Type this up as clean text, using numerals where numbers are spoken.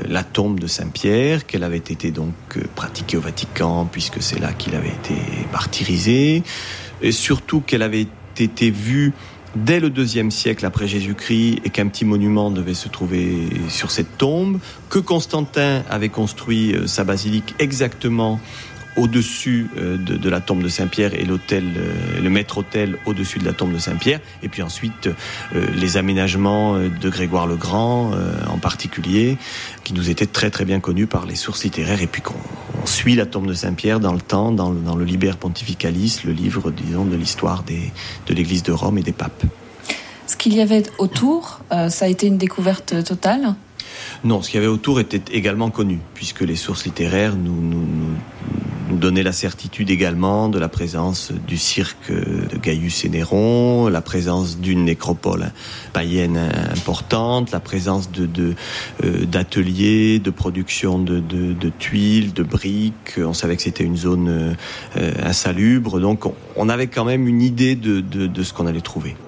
la tombe de Saint-Pierre, qu'elle avait été donc pratiquée au Vatican, puisque c'est là qu'il avait été martyrisé, et surtout qu'elle avait été vue dès le IIe siècle après Jésus-Christ et qu'un petit monument devait se trouver sur cette tombe, que Constantin avait construit sa basilique exactement au-dessus de la tombe de Saint-Pierre et le maître-autel au-dessus de la tombe de Saint-Pierre, et puis ensuite les aménagements de Grégoire le Grand en particulier, qui nous étaient très très bien connus par les sources littéraires, et puis qu'on suit la tombe de Saint-Pierre dans le temps, dans le Liber Pontificalis, le livre, disons, de l'histoire de l'Église de Rome et des papes. Ce qu'il y avait autour, ça a été une découverte totale ? Non, ce qu'il y avait autour était également connu, puisque les sources littéraires nous donnaient la certitude également de la présence du cirque de Gaius et Néron, la présence d'une nécropole païenne importante, la présence d'ateliers, de production de tuiles, de briques. On savait que c'était une zone insalubre, donc on avait quand même une idée de ce qu'on allait trouver.